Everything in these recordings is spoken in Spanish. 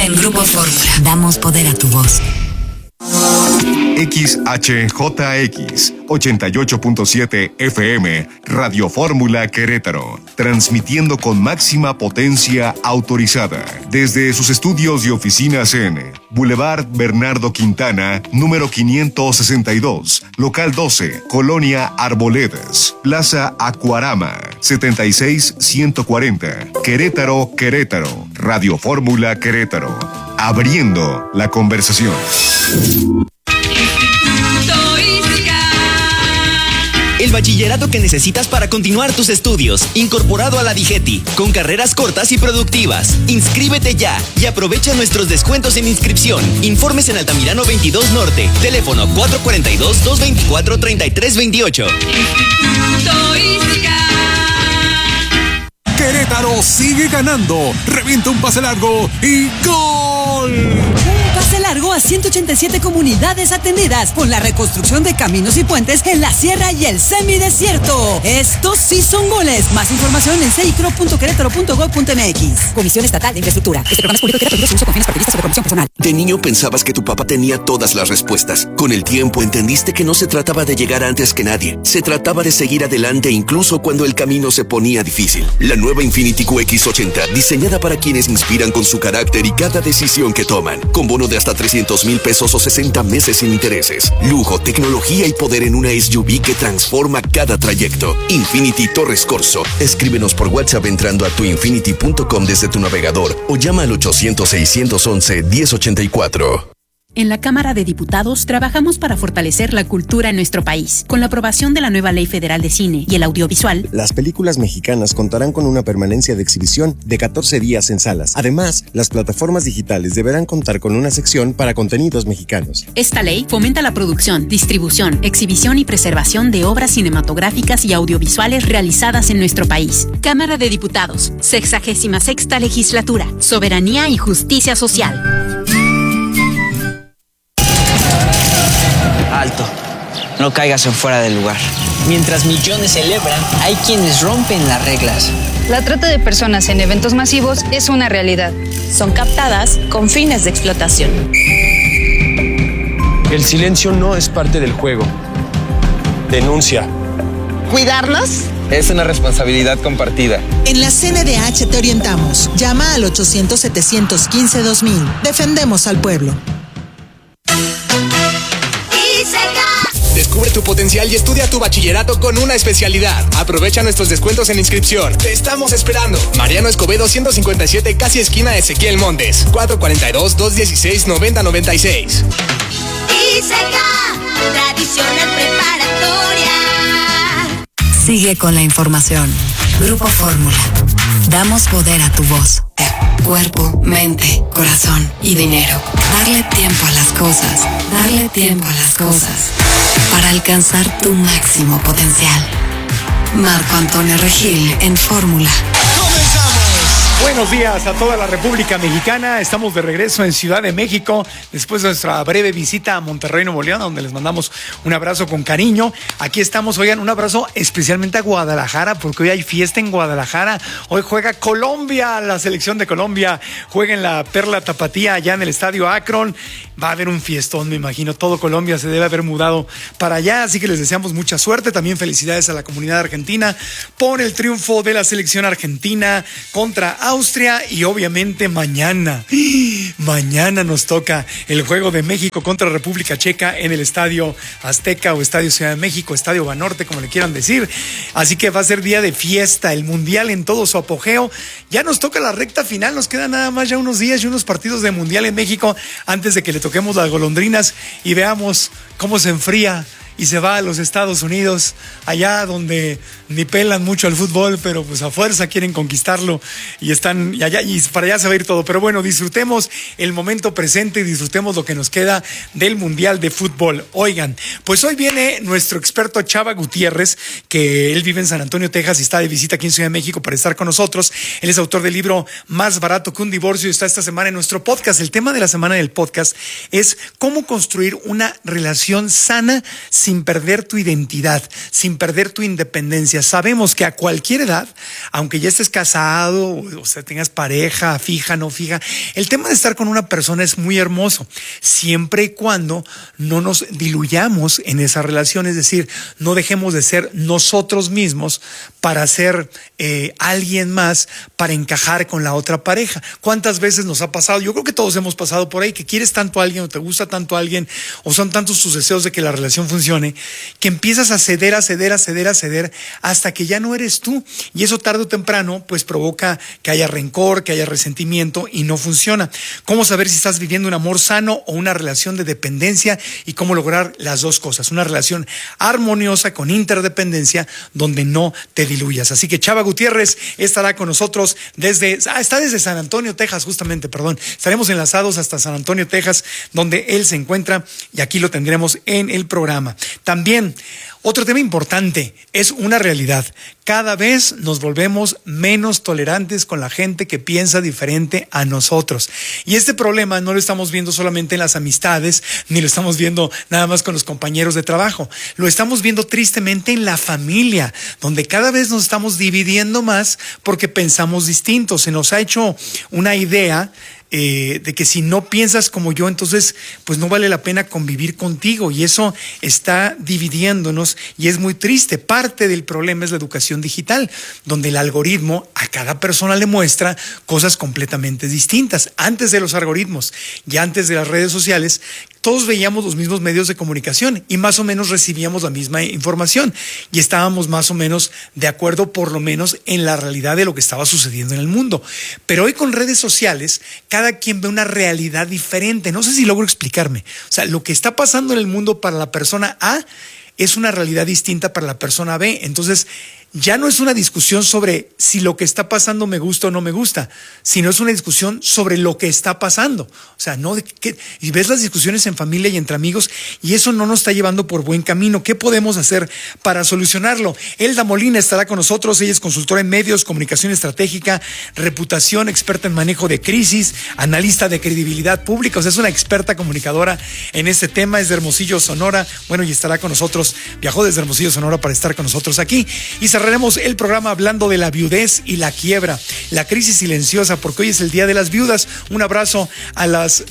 En Grupo Fórmula, damos poder a tu voz. XHJX 88.7 FM Radio Fórmula Querétaro, transmitiendo con máxima potencia autorizada desde sus estudios y oficinas en Boulevard Bernardo Quintana, número 562, local 12, Colonia Arboledas, Plaza Acuarama, 76140, Querétaro, Querétaro. Radio Fórmula Querétaro, abriendo la conversación. El bachillerato que necesitas para continuar tus estudios, incorporado a la DIGETI, con carreras cortas y productivas. Inscríbete ya y aprovecha nuestros descuentos en inscripción. Informes en Altamirano 22 Norte, teléfono 442-224-3328. Querétaro sigue ganando, revienta un pase largo y ¡gol! Pase largo a 187 comunidades atendidas con la reconstrucción de caminos y puentes en la sierra y el semidesierto. Estos sí son goles. Más información en ceicro.querétaro.gov.mx. Comisión Estatal de Infraestructura. Este programa es público y gratuito. Su uso con fines partidistas o de promoción personal. De niño pensabas que tu papá tenía todas las respuestas. Con el tiempo entendiste que no se trataba de llegar antes que nadie. Se trataba de seguir adelante incluso cuando el camino se ponía difícil. La nueva Infiniti QX80, diseñada para quienes inspiran con su carácter y cada decisión que toman. Con bono de hasta 300,000 pesos o 60 meses sin intereses. Lujo, tecnología y poder en una SUV que transforma cada trayecto. Infiniti Torres Corso. Escríbenos por WhatsApp entrando a tuinfinity.com desde tu navegador o llama al 800-611-1084. En la Cámara de Diputados trabajamos para fortalecer la cultura en nuestro país. Con la aprobación de la nueva Ley Federal de Cine y el Audiovisual, las películas mexicanas contarán con una permanencia de exhibición de 14 días en salas. Además, las plataformas digitales deberán contar con una sección para contenidos mexicanos. Esta ley fomenta la producción, distribución, exhibición y preservación de obras cinematográficas y audiovisuales realizadas en nuestro país. Cámara de Diputados, 66ª Legislatura, Soberanía y Justicia Social. Alto, no caigas en fuera del lugar. Mientras millones celebran, hay quienes rompen las reglas. La trata de personas en eventos masivos es una realidad. Son captadas con fines de explotación. El silencio no es parte del juego. Denuncia. ¿Cuidarnos? Es una responsabilidad compartida. En la CNDH te orientamos. Llama al 800-715-2000. Defendemos al pueblo. Descubre tu potencial y estudia tu bachillerato con una especialidad. Aprovecha nuestros descuentos en inscripción. Te estamos esperando. Mariano Escobedo 157, casi esquina Ezequiel Montes. 442-216-9096. ISECA, tradicional preparatoria. Sigue con la información. Grupo Fórmula. Damos poder a tu voz. Cuerpo, mente, corazón y dinero. Darle tiempo a las cosas. Darle tiempo a las cosas. Para alcanzar tu máximo potencial. Marco Antonio Regil en Fórmula. Buenos días a toda la República Mexicana. Estamos de regreso en Ciudad de México después de nuestra breve visita a Monterrey, Nuevo León, donde les mandamos un abrazo con cariño. Aquí estamos, oigan, un abrazo especialmente a Guadalajara, porque hoy hay fiesta en Guadalajara. Hoy juega Colombia, la selección de Colombia juega en la Perla Tapatía allá en el Estadio Akron. Va a haber un fiestón, me imagino. Todo Colombia se debe haber mudado para allá, así que les deseamos mucha suerte. También felicidades a la comunidad argentina por el triunfo de la selección argentina contra Austria. Y obviamente mañana nos toca el juego de México contra República Checa en el Estadio Azteca o Estadio Ciudad de México, Estadio Banorte, como le quieran decir. Así que va a ser día de fiesta, el Mundial en todo su apogeo. Ya nos toca la recta final, nos quedan nada más ya unos días y unos partidos de Mundial en México antes de que le toquemos las golondrinas y veamos cómo se enfría y se va a los Estados Unidos, allá donde ni pelan mucho al fútbol, pero pues a fuerza quieren conquistarlo y están allá, y para allá se va a ir todo. Pero bueno, disfrutemos el momento presente y disfrutemos lo que nos queda del Mundial de Fútbol. Oigan, pues hoy viene nuestro experto Chava Gutiérrez, que él vive en San Antonio, Texas, y está de visita aquí en Ciudad de México para estar con nosotros. Él es autor del libro Más barato que un divorcio y está esta semana en nuestro podcast. El tema de la semana del podcast es cómo construir una relación sana, sin perder tu identidad, sin perder tu independencia. Sabemos que a cualquier edad, aunque ya estés casado, o sea, tengas pareja, fija, no fija, el tema de estar con una persona es muy hermoso, siempre y cuando no nos diluyamos en esa relación, es decir, no dejemos de ser nosotros mismos para ser alguien más, para encajar con la otra pareja. ¿Cuántas veces nos ha pasado? Yo creo que todos hemos pasado por ahí, que quieres tanto a alguien o te gusta tanto a alguien o son tantos tus deseos de que la relación funcione, que empiezas a ceder hasta que ya no eres tú, y eso tarde o temprano pues provoca que haya rencor, que haya resentimiento y no funciona. ¿Cómo saber si estás viviendo un amor sano o una relación de dependencia y cómo lograr las dos cosas? Una relación armoniosa con interdependencia donde no te diluyas. Así que Chava Gutiérrez estará con nosotros está desde San Antonio, Texas, justamente, perdón. Estaremos enlazados hasta San Antonio, Texas, donde él se encuentra, y aquí lo tendremos en el programa. También, otro tema importante, es una realidad. Cada vez nos volvemos menos tolerantes con la gente que piensa diferente a nosotros. Y este problema no lo estamos viendo solamente en las amistades, ni lo estamos viendo nada más con los compañeros de trabajo. Lo estamos viendo tristemente en la familia, donde cada vez nos estamos dividiendo más porque pensamos distintos. Se nos ha hecho una idea de que si no piensas como yo, entonces pues no vale la pena convivir contigo, y eso está dividiéndonos y es muy triste. Parte del problema es la educación digital, donde el algoritmo a cada persona le muestra cosas completamente distintas. Antes de los algoritmos y antes de las redes sociales, todos veíamos los mismos medios de comunicación y más o menos recibíamos la misma información y estábamos más o menos de acuerdo, por lo menos en la realidad de lo que estaba sucediendo en el mundo. Pero hoy con redes sociales, cada quien ve una realidad diferente. No sé si logro explicarme. O sea, lo que está pasando en el mundo para la persona A es una realidad distinta para la persona B. Entonces, ya no es una discusión sobre si lo que está pasando me gusta o no me gusta, sino es una discusión sobre lo que está pasando. O sea, y ves las discusiones en familia y entre amigos, y eso no nos está llevando por buen camino. ¿Qué podemos hacer para solucionarlo? Elda Molina estará con nosotros. Ella es consultora en medios, comunicación estratégica, reputación, experta en manejo de crisis, analista de credibilidad pública. O sea, es una experta comunicadora en este tema. Es de Hermosillo, Sonora. Bueno, y estará con nosotros. Viajó desde Hermosillo, Sonora para estar con nosotros aquí. Y cerraremos el programa hablando de la viudez y la quiebra, la crisis silenciosa, porque hoy es el Día de las Viudas. Un abrazo a las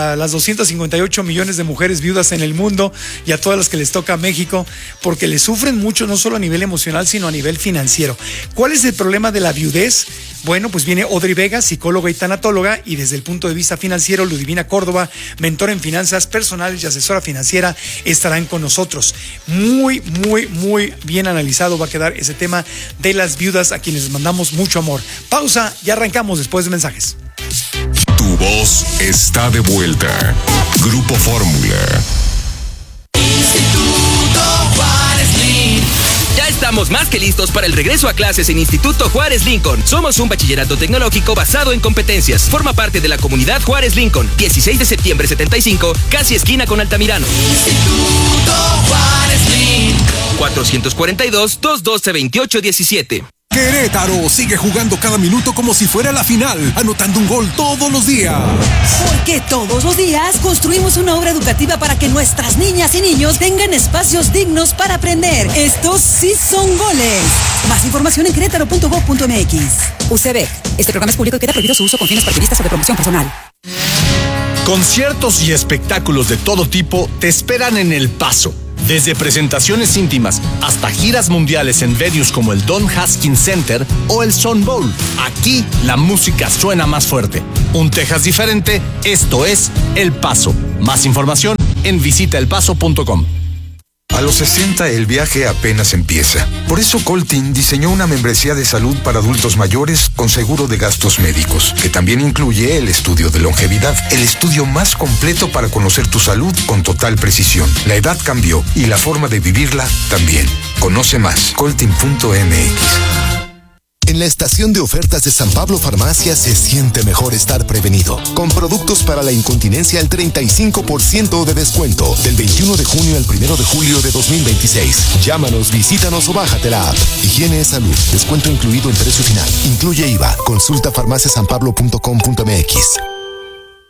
258 millones de mujeres viudas en el mundo y a todas las que les toca a México, porque le sufren mucho, no solo a nivel emocional, sino a nivel financiero. ¿Cuál es el problema de la viudez? Bueno, pues viene Audrey Vega, psicóloga y tanatóloga, y desde el punto de vista financiero, Ludivina Córdoba, mentora en finanzas personales y asesora financiera, estarán con nosotros. Muy, muy, muy bien analizado va a quedar ese tema de las viudas, a quienes les mandamos mucho amor. Pausa y arrancamos después de mensajes. Tu voz está de vuelta. Grupo Fórmula. Ya estamos más que listos para el regreso a clases en Instituto Juárez Lincoln. Somos un bachillerato tecnológico basado en competencias. Forma parte de la comunidad Juárez Lincoln. 16 de septiembre 75, casi esquina con Altamirano. Instituto Juárez Lincoln. 442-212-2817. Querétaro sigue jugando cada minuto como si fuera la final, anotando un gol todos los días. Porque todos los días construimos una obra educativa para que nuestras niñas y niños tengan espacios dignos para aprender. Estos sí son goles. Más información en querétaro.gov.mx. UCB. Este programa es público y queda prohibido su uso con fines partidistas o de promoción personal. Conciertos y espectáculos de todo tipo te esperan en El Paso. Desde presentaciones íntimas hasta giras mundiales en venues como el Don Haskins Center o el Sun Bowl. Aquí la música suena más fuerte. Un Texas diferente, esto es El Paso. Más información en visitaelpaso.com. A los 60 el viaje apenas empieza. Por eso Coltin diseñó una membresía de salud para adultos mayores con seguro de gastos médicos, que también incluye el estudio de longevidad, el estudio más completo para conocer tu salud con total precisión. La edad cambió y la forma de vivirla también. Conoce más, coltin.mx. En la estación de ofertas de San Pablo Farmacia se siente mejor estar prevenido. Con productos para la incontinencia al 35% de descuento. Del 21 de junio al 1 de julio de 2026. Llámanos, visítanos o bájate la app. Higiene es salud. Descuento incluido en precio final. Incluye IVA. Consulta farmaciasanpablo.com.mx.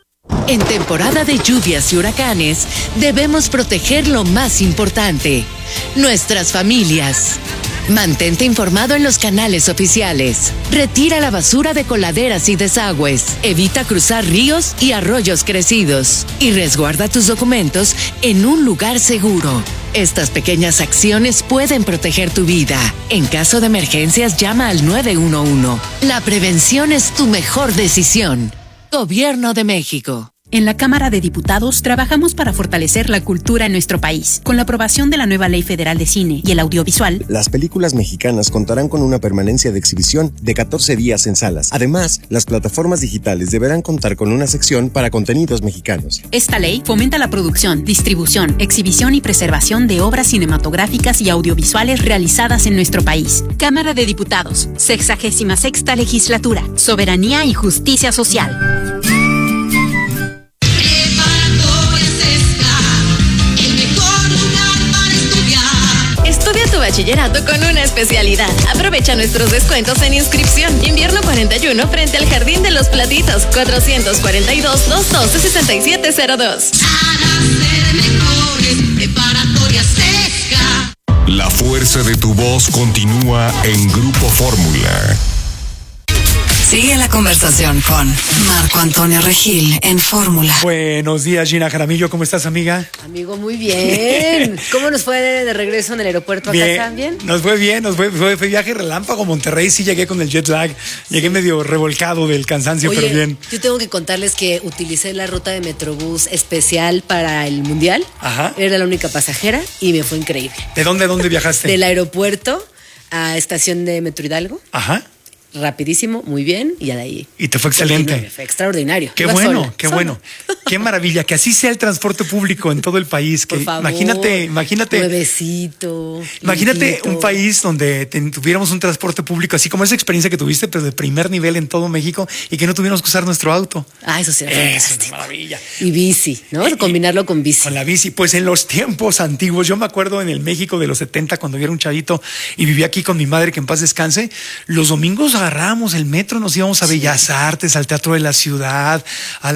En temporada de lluvias y huracanes, debemos proteger lo más importante, nuestras familias. Mantente informado en los canales oficiales. Retira la basura de coladeras y desagües. Evita cruzar ríos y arroyos crecidos. Y resguarda tus documentos en un lugar seguro. Estas pequeñas acciones pueden proteger tu vida. En caso de emergencias, llama al 911. La prevención es tu mejor decisión. Gobierno de México. En la Cámara de Diputados trabajamos para fortalecer la cultura en nuestro país. Con la aprobación de la nueva Ley Federal de Cine y el Audiovisual, las películas mexicanas contarán con una permanencia de exhibición de 14 días en salas. Además, las plataformas digitales deberán contar con una sección para contenidos mexicanos. Esta ley fomenta la producción, distribución, exhibición y preservación de obras cinematográficas y audiovisuales realizadas en nuestro país. Cámara de Diputados, 66ª Legislatura, Soberanía y Justicia Social. Estudia tu bachillerato con una especialidad. Aprovecha nuestros descuentos en inscripción. Invierno 41 frente al Jardín de los Platitos. 442-212-6702. La fuerza de tu voz continúa en Grupo Fórmula. Sigue la conversación con Marco Antonio Regil en Fórmula. Buenos días, Gina Jaramillo. ¿Cómo estás, amiga? Amigo, muy bien. ¿Cómo nos fue de regreso en el aeropuerto? ¿Acá están bien? Nos fue bien, fue viaje relámpago. Monterrey sí llegué con el jet lag. Llegué medio revolcado del cansancio, pero bien. Yo tengo que contarles que utilicé la ruta de Metrobús especial para el Mundial. Ajá. Era la única pasajera y me fue increíble. ¿De dónde a dónde viajaste? Del aeropuerto a estación de Metro Hidalgo. Ajá. Rapidísimo, muy bien, y ya de ahí. Y te fue excelente. Fue extraordinario. Qué bueno, qué bueno. Qué maravilla, que así sea el transporte público en todo el país. Que por favor, imagínate. Nuevecito. Imagínate limpito. un país donde tuviéramos un transporte público, así como esa experiencia que tuviste, pero de primer nivel en todo México, y que no tuviéramos que usar nuestro auto. Ah, eso sí era fantástico. Es una maravilla. Y bici, ¿no? Combinarlo con bici. Con la bici. Pues en los tiempos antiguos, yo me acuerdo en el México de los 70, cuando yo era un chavito y vivía aquí con mi madre, que en paz descanse, los domingos agarrábamos el metro, nos íbamos a Bellas Artes, al Teatro de la Ciudad, a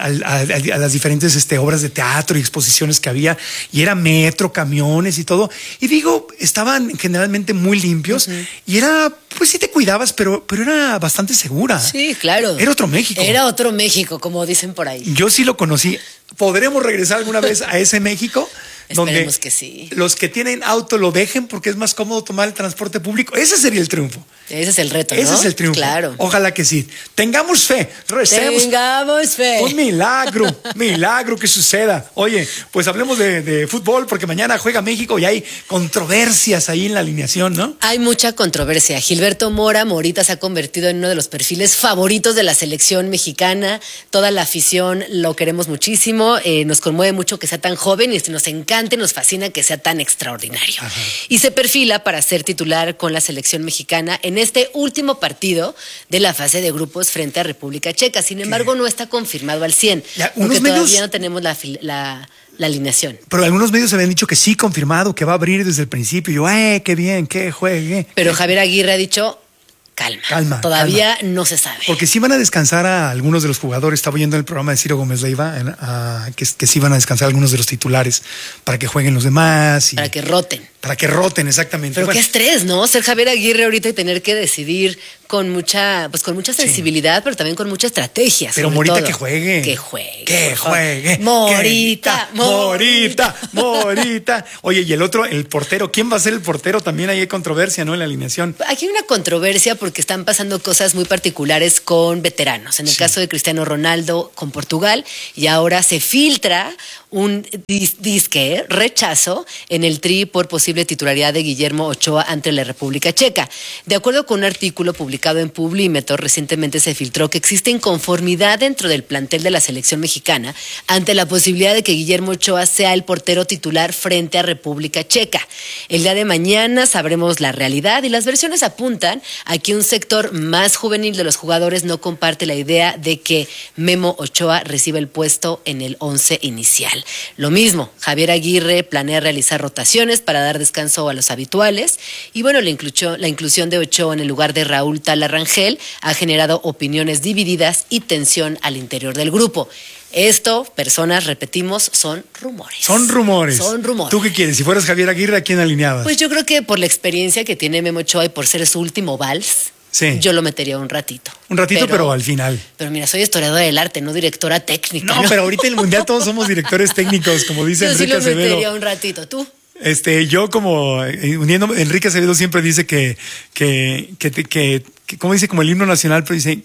las diferentes obras de teatro y exposiciones que había, y era metro, camiones y todo. Y digo, estaban generalmente muy limpios, y era, pues sí te cuidabas, pero era bastante segura. Sí, claro. Era otro México. Era otro México, como dicen por ahí. Yo sí lo conocí. ¿Podremos regresar alguna vez a ese México? Esperemos donde que sí. Los que tienen auto lo dejen porque es más cómodo tomar el transporte público. Ese sería el triunfo. Ese es el reto, ¿no? Ese es el triunfo. Claro. Ojalá que sí. Tengamos fe. Recemos. Tengamos fe. Un milagro que suceda. Oye, pues hablemos de fútbol porque mañana juega México y hay controversias ahí en la alineación, ¿no? Hay mucha controversia. Gilberto Morita se ha convertido en uno de los perfiles favoritos de la selección mexicana. Toda la afición lo queremos muchísimo. Nos conmueve mucho que sea tan joven y nos encanta, nos fascina que sea tan extraordinario. Ajá. Y se perfila para ser titular con la selección mexicana en este último partido de la fase de grupos frente a República Checa. Sin embargo, no está confirmado al 100%, porque todavía no tenemos la alineación. Pero algunos medios habían dicho que sí, confirmado, que va a abrir desde el principio. Yo, qué bien, que juegue. Pero Javier Aguirre ha dicho, calma. Todavía no se sabe. Porque sí van a descansar a algunos de los jugadores. Estaba oyendo el programa de Ciro Gómez Leiva que sí van a descansar algunos de los titulares para que jueguen los demás. Para que roten. Para que roten, exactamente. Pero qué estrés, ¿no? Ser Javier Aguirre ahorita y tener que decidir con mucha sensibilidad, pero también con mucha estrategia. Pero Morita que juegue. Que juegue. Que juegue. Morita. Oye, y el otro, el portero, ¿quién va a ser el portero? También hay controversia, ¿no? En la alineación. Aquí hay una controversia porque están pasando cosas muy particulares con veteranos. En el caso de Cristiano Ronaldo con Portugal, y ahora se filtra un rechazo en el Tri por posible titularidad de Guillermo Ochoa ante la República Checa. De acuerdo con un artículo publicado en Publímetro, recientemente se filtró que existe inconformidad dentro del plantel de la selección mexicana ante la posibilidad de que Guillermo Ochoa sea el portero titular frente a República Checa. El día de mañana sabremos la realidad y las versiones apuntan a que un sector más juvenil de los jugadores no comparte la idea de que Memo Ochoa reciba el puesto en el 11 inicial. Lo mismo, Javier Aguirre planea realizar rotaciones para dar dar descanso a los habituales. Y bueno, la inclusión de Ochoa en el lugar de Raúl Tala Rangel ha generado opiniones divididas y tensión al interior del grupo. Esto, personas, repetimos, son rumores. Son rumores. Son rumores. ¿Tú qué quieres? Si fueras Javier Aguirre, ¿a quién alineabas? Pues yo creo que por la experiencia que tiene Memo Ochoa y por ser su último vals, sí, yo lo metería un ratito. Un ratito, pero al final. Pero mira, soy historiadora del arte, no directora técnica. No, pero ahorita en el Mundial todos somos directores técnicos, como dice yo Enrique Acevedo. Yo sí lo metería un ratito. ¿Tú? Yo como uniéndome, Enrique Acevedo siempre dice que ¿cómo dice? Como el himno nacional, pero dice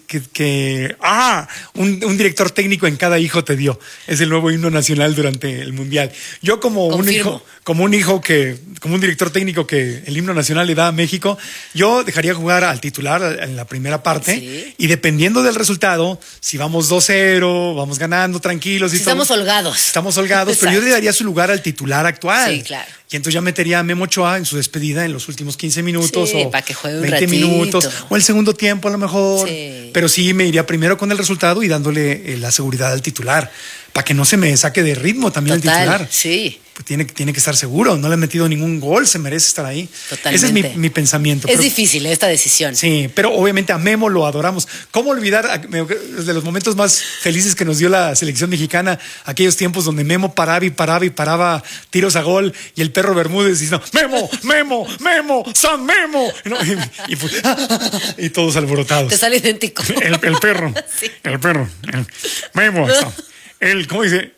un director técnico en cada hijo te dio. Es el nuevo himno nacional durante el Mundial. Yo como un director técnico que el himno nacional le da a México, yo dejaría jugar al titular en la primera parte, ¿sí? Y dependiendo del resultado, si vamos 2-0, vamos ganando tranquilos. Si estamos holgados. Estamos holgados, pero yo le daría su lugar al titular actual. Sí, claro. Y entonces ya metería a Memo Ochoa en su despedida en los últimos 15 minutos, sí, o para que juegue un 20 ratito. minutos, o el segundo tiempo a lo mejor. Sí. Pero sí me iría primero con el resultado y dándole la seguridad al titular, para que no se me saque de ritmo también. Total, el titular. Sí. Pues tiene que estar seguro, no le ha metido ningún gol, se merece estar ahí. Totalmente. Ese es mi pensamiento. Es difícil esta decisión. Sí, pero obviamente a Memo lo adoramos. ¿Cómo olvidar de los momentos más felices que nos dio la selección mexicana, aquellos tiempos donde Memo paraba tiros a gol, y el Perro Bermúdez diciendo Memo, San Memo, y todos alborotados. Te sale idéntico. El perro, sí. El Memo. ¿Cómo dice?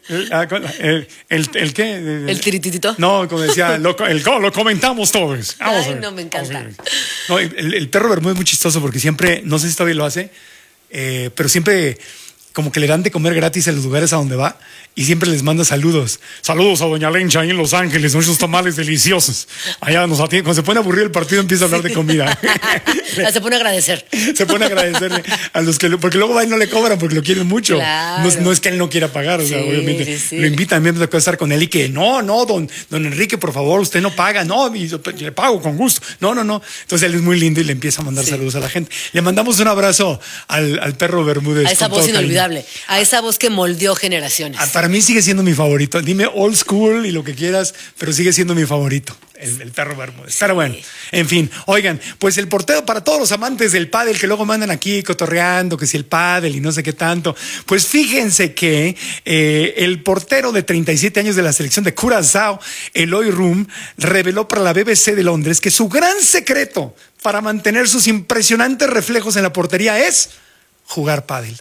¿El qué? ¿El tirititito? No, como decía, lo comentamos todos. Vamos a ver. No, me encanta. No, el Perro Bermúdez es muy chistoso porque siempre, no sé si todavía lo hace, pero siempre como que le dan de comer gratis en los lugares a donde va, y siempre les manda saludos. Saludos a Doña Lencha ahí en Los Ángeles, son esos tamales deliciosos. Allá nos atiende. Cuando se pone aburrido el partido, empieza a hablar de comida. Se pone a agradecer. Se pone a agradecerle a los que porque luego va y no le cobran porque lo quieren mucho. Claro. No es que él no quiera pagar, o sea, obviamente. Sí. Lo invitan, me tocó estar con él y que no, don Enrique, por favor, usted no paga. No, le pago con gusto. No. Entonces él es muy lindo y le empieza a mandar saludos a la gente. Le mandamos un abrazo al Perro Bermúdez. A esa voz inolvidable, a esa voz que moldeó generaciones. Para mí sigue siendo mi favorito. Dime old school y lo que quieras, pero sigue siendo mi favorito, el Perro Bermúdez. Pero bueno, en fin. Oigan, pues el portero para todos los amantes del pádel que luego mandan aquí cotorreando, que si el pádel y no sé qué tanto. Pues fíjense que el portero de 37 años de la selección de Curazao, Eloy Room, reveló para la BBC de Londres que su gran secreto para mantener sus impresionantes reflejos en la portería es jugar pádel.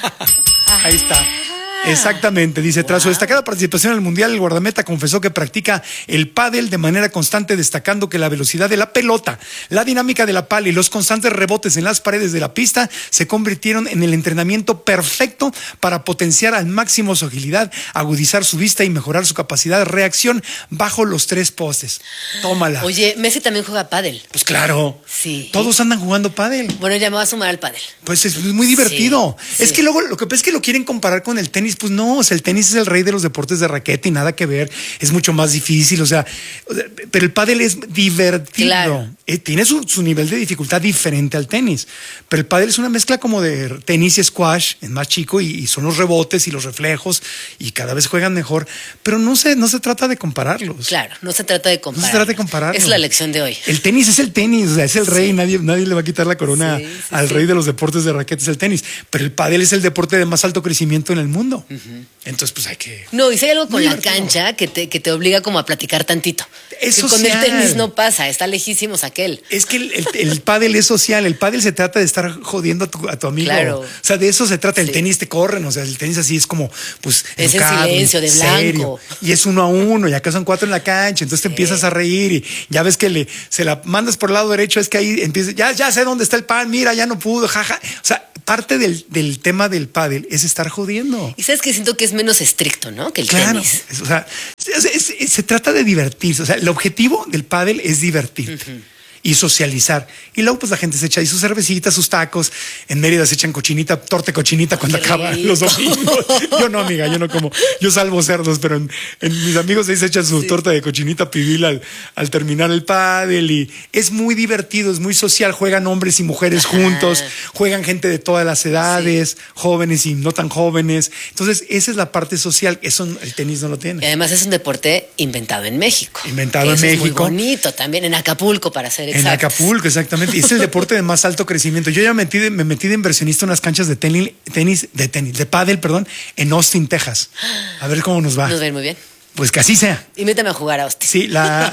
Ahí está. Exactamente, dice, tras su destacada participación en el Mundial, el guardameta confesó que practica el pádel de manera constante, destacando que la velocidad de la pelota, la dinámica de la pala y los constantes rebotes en las paredes de la pista se convirtieron en el entrenamiento perfecto para potenciar al máximo su agilidad, agudizar su vista y mejorar su capacidad de reacción bajo los 3 postes. Tómala. Oye, Messi también juega pádel. Pues claro. Sí. Todos andan jugando pádel. Bueno, ya me voy a sumar al pádel. Pues es muy divertido. Sí. Es que luego lo que pasa es que lo quieren comparar con el tenis. Pues no, o sea, el tenis es el rey de los deportes de raqueta y nada que ver, es mucho más difícil, o sea, pero el pádel es divertido. Claro. Tiene su nivel de dificultad diferente al tenis, pero el pádel es una mezcla como de tenis y squash, es más chico y son los rebotes y los reflejos y cada vez juegan mejor, pero no se trata de compararlos. Claro, no se trata de compararlos. No se trata de compararlos. Es la lección de hoy. El tenis es el tenis, o sea, es el rey, nadie le va a quitar la corona al rey de los deportes de raqueta, es el tenis, pero el pádel es el deporte de más alto crecimiento en el mundo. Entonces, pues hay que... No, y si hay algo con la cancha que te obliga como a platicar tantito. Es que social. Con el tenis no pasa, está lejísimos aquel. Es que el pádel es social, el pádel se trata de estar jodiendo a tu amigo. Claro. O sea, de eso se trata, el tenis te corren, o sea, el tenis así es como, pues, es educado, en silencio, de blanco. Serio. Y es 1-1, y acá son 4 en la cancha, entonces te empiezas a reír y ya ves que se la mandas por el lado derecho, es que ahí empieza, ya sé dónde está el pan, mira, ya no pudo, jaja. O sea, parte del tema del pádel es estar jodiendo. Y sabes que siento que es menos estricto, ¿no? Que el tenis. O sea, se trata de divertirse. O sea, el objetivo del pádel es divertirte. y socializar. Y luego pues la gente se echa ahí sus cervecitas, sus tacos. En Mérida se echan torta de cochinita cuando acaban los domingos. Yo no, amiga, yo no como. Yo salvo cerdos, pero en mis amigos ahí se echan su torta de cochinita pibil al terminar el pádel. Y es muy divertido, es muy social. Juegan hombres y mujeres juntos, juegan gente de todas las edades, jóvenes y no tan jóvenes. Entonces, esa es la parte social. Eso el tenis no lo tiene. Y además es un deporte inventado en México. Inventado en México. Es muy bonito también, en Acapulco, para ser exactos. En Acapulco, exactamente. Y es el deporte de más alto crecimiento. Yo ya me metí de inversionista en unas canchas de pádel, en Austin, Texas. A ver cómo nos va. Nos va a ir muy bien. Pues que así sea. Invítame a jugar a Austin. Sí,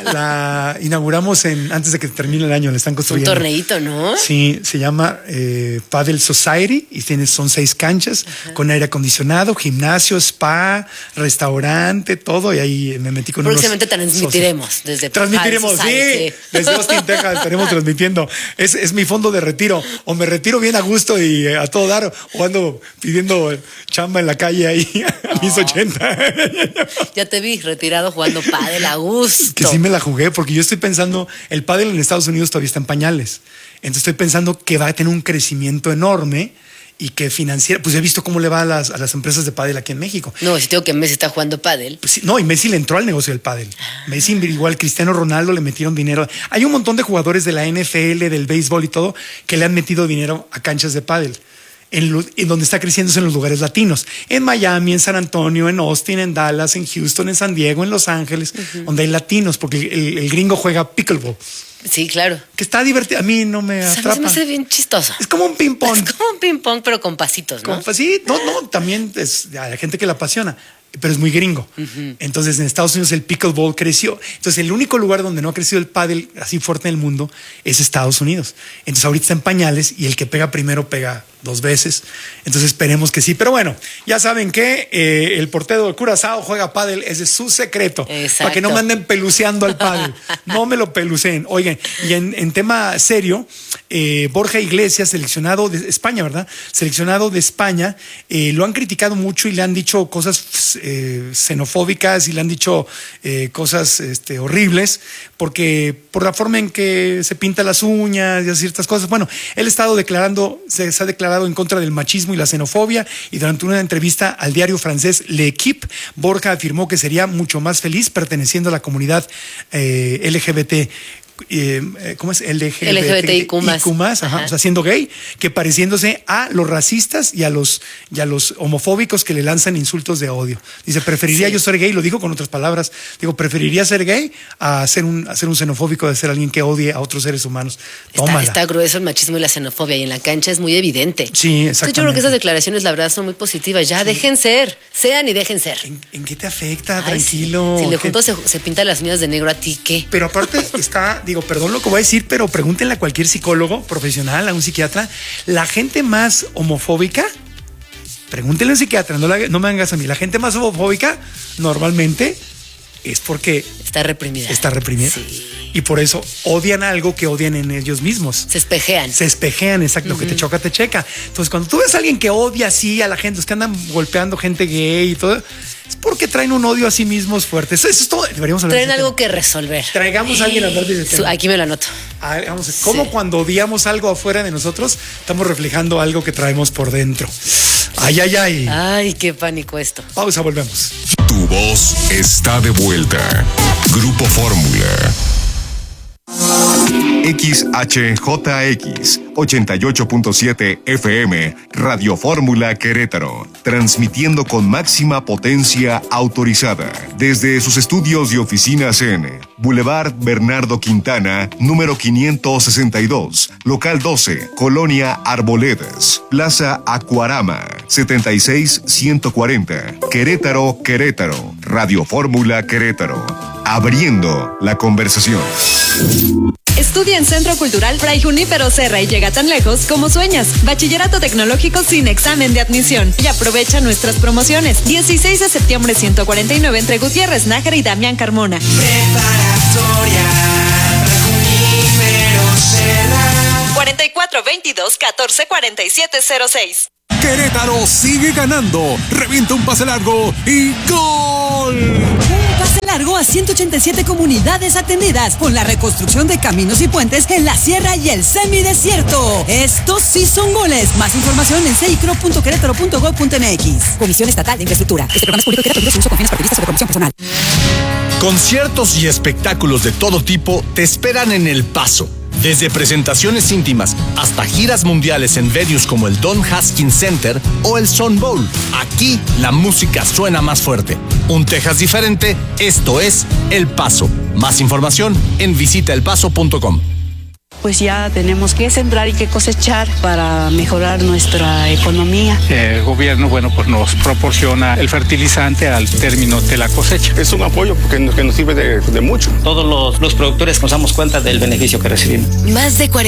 la inauguramos antes de que termine el año, le están construyendo. Un torneito, ¿no? Sí, se llama Padel Society y son 6 canchas con aire acondicionado, gimnasio, spa, restaurante, todo. Y ahí me metí con próximamente transmitiremos desde Transmitiremos, sí. Desde Austin, Texas estaremos transmitiendo. Es mi fondo de retiro. O me retiro bien a gusto y a todo dar, o ando pidiendo chamba en la calle ahí a mis 80. Ya te vi retirado jugando pádel a gusto. Que sí me la jugué, porque yo estoy pensando, el pádel en Estados Unidos todavía está en pañales. Entonces estoy pensando que va a tener un crecimiento enorme y que financiera, pues he visto cómo le va a las empresas de pádel aquí en México. No, si tengo que Messi está jugando pádel. Pues sí, no, y Messi le entró al negocio del pádel. Messi, igual Cristiano Ronaldo, le metieron dinero. Hay un montón de jugadores de la NFL, del béisbol y todo, que le han metido dinero a canchas de pádel. En donde está creciendo es en los lugares latinos, en Miami, en San Antonio, en Austin, en Dallas, en Houston, en San Diego, en Los Ángeles, donde hay latinos, porque el gringo juega pickleball. Sí, claro. Que está divertido. A mí no me atrapa. A mí me hace bien chistoso. Es como un ping-pong. Es como un ping-pong, pero con pasitos, ¿no? Sí, no, también es a la gente que la apasiona, pero es muy gringo. Entonces, en Estados Unidos el pickleball creció. Entonces, el único lugar donde no ha crecido el pádel así fuerte en el mundo es Estados Unidos. Entonces, ahorita está en pañales y el que pega primero pega 2 veces. Entonces, esperemos que sí. Pero bueno, ya saben que el portero de Curazao juega pádel. Ese es su secreto. Exacto. Para que no me anden peluceando al pádel. No me lo peluceen. Oigan, y en tema serio, Borja Iglesias, seleccionado de España, ¿verdad? Seleccionado de España, lo han criticado mucho y le han dicho cosas xenofóbicas y le han dicho cosas horribles, porque por la forma en que se pinta las uñas y ciertas cosas. Bueno, él se ha declarado en contra del machismo y la xenofobia, y durante una entrevista al diario francés L'Equipe, Borja afirmó que sería mucho más feliz perteneciendo a la comunidad LGBT. ¿Cómo es? LGBTIQ+. O sea, siendo gay, que pareciéndose a los racistas y a los homofóbicos que le lanzan insultos de odio. Dice, preferiría yo ser gay, lo digo con otras palabras, preferiría ser gay a ser un xenofóbico, de ser alguien que odie a otros seres humanos. Está grueso el machismo y la xenofobia, y en la cancha es muy evidente. Sí, exactamente. Yo creo que esas declaraciones, la verdad, son muy positivas. Ya, dejen ser, sean y dejen ser. ¿En qué te afecta? Tranquilo. Si le junto se pinta las uñas de negro, ¿a ti qué? Pero aparte perdón lo que voy a decir, pero pregúntenle a cualquier psicólogo profesional, a un psiquiatra, la gente más homofóbica, pregúntenle a un psiquiatra, no me hagas a mí, la gente más homofóbica normalmente es porque está reprimida. Sí. Y por eso odian algo que odian en ellos mismos. Se espejean, exacto. Lo que te choca, te checa. Entonces, cuando tú ves a alguien que odia así a la gente, los que andan golpeando gente gay y todo, es porque traen un odio a sí mismos fuerte. Eso es todo. Deberíamos hablar Traen algo que resolver. Traigamos a alguien a hablar de ese tema. Aquí me lo anoto. ¿Cómo cuando odiamos algo afuera de nosotros, estamos reflejando algo que traemos por dentro? Ay. Ay, qué pánico esto. Pausa, volvemos. Tu voz está de vuelta. Grupo Fórmula. XHJX 88.7 FM Radio Fórmula Querétaro, transmitiendo con máxima potencia autorizada desde sus estudios y oficinas en Boulevard Bernardo Quintana, número 562, local 12, Colonia Arboledas, Plaza Acuarama, 76140, Querétaro, Radio Fórmula Querétaro, abriendo la conversación. Estudia en Centro Cultural Fray Junípero Serra y llega tan lejos como sueñas. Bachillerato tecnológico sin examen de admisión. Y aprovecha nuestras promociones. 16 de septiembre 149 entre Gutiérrez Nájera y Damián Carmona. Preparatoria Junípero Serra. 4422-144706. Querétaro sigue ganando. Revienta un pase largo y ¡gol! Un pase largo cargo a 187 comunidades atendidas con la reconstrucción de caminos y puentes en la sierra y el semidesierto. Estos sí son goles. Más información en ceicro.querétaro.gov.mx. Comisión Estatal de Infraestructura. Este programa es público y queda prohibido su uso con fines partidistas o de promoción personal. Conciertos y espectáculos de todo tipo te esperan en El Paso. Desde presentaciones íntimas hasta giras mundiales en venues como el Don Haskins Center o el Sun Bowl. Aquí la música suena más fuerte. Un Texas diferente, esto es El Paso. Más información en visitaelpaso.com. Pues ya tenemos que sembrar y que cosechar para mejorar nuestra economía. El gobierno, pues nos proporciona el fertilizante al término de la cosecha. Es un apoyo porque nos sirve de mucho. Todos los productores nos damos cuenta del beneficio que recibimos. Más de